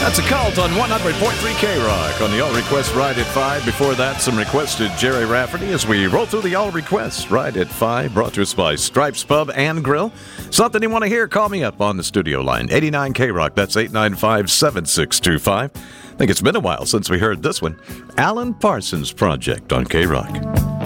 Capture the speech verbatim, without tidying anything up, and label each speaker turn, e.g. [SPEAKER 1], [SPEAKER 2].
[SPEAKER 1] That's a cult on one hundred point three K-Rock on the All Request Ride at five. Before that, some requested Jerry Rafferty as we roll through the All Request Ride at five, brought to us by Stripes Pub and Grill. Something you want to hear, call me up on the studio line, eighty-nine K-Rock. That's eight nine five, seven six two five. I think it's been a while since we heard this one. Alan Parsons Project on K-Rock.